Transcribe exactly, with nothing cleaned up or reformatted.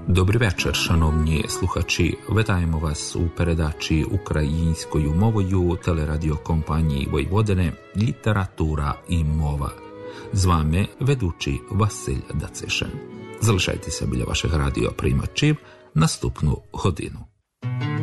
Добрий вечір, шановні слухачі. Вітаємо вас у передачі українською мовою телерадіокомпанії Войводини «Література і мова». З вами ведучий Василь Дацишин. Залишайтеся біля ваших радіоприймачів наступну годину.